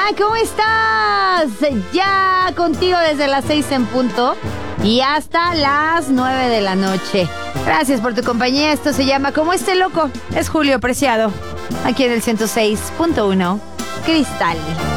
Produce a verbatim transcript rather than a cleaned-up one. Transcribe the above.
¿cómo estás? Ya contigo desde las seis en punto y hasta las nueve de la noche. Gracias por tu compañía. Esto se llama Como este loco. Es Julio Preciado, aquí en el ciento seis punto uno Cristal.